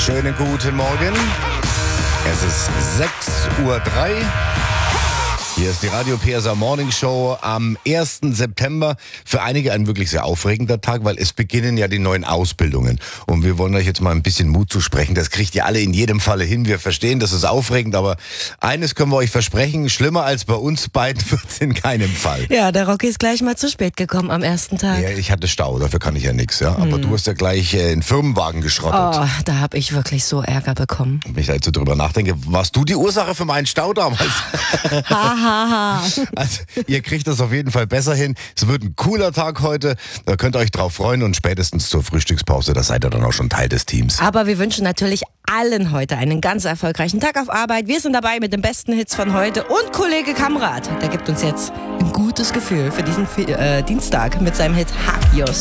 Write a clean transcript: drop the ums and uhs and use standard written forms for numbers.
Schönen guten Morgen. Es ist 6:03 Uhr. Hier ist die Radio PSA Morning Show am 1. September. Für einige ein wirklich sehr aufregender Tag, weil es beginnen ja die neuen Ausbildungen. Und wir wollen euch jetzt mal ein bisschen Mut zusprechen. Das kriegt ihr alle in jedem Falle hin. Wir verstehen, das ist aufregend, aber eines können wir euch versprechen, schlimmer als bei uns beiden wird es in keinem Fall. Ja, der Rocky ist gleich mal zu spät gekommen am ersten Tag. Ja, ich hatte Stau, dafür kann ich ja nichts. Ja? Aber du hast ja gleich einen Firmenwagen geschrottet. Oh, da habe ich wirklich so Ärger bekommen. Wenn ich da jetzt so drüber nachdenke, warst du die Ursache für meinen Stau damals? Also, ihr kriegt das auf jeden Fall besser hin. Es wird ein cooler Tag heute. Da könnt ihr euch drauf freuen und spätestens zur Frühstückspause, da seid ihr dann auch schon Teil des Teams. Aber wir wünschen natürlich allen heute einen ganz erfolgreichen Tag auf Arbeit. Wir sind dabei mit den besten Hits von heute und Kollege Kamrat, der gibt uns jetzt ein gutes Gefühl für diesen Dienstag mit seinem Hit Hagios.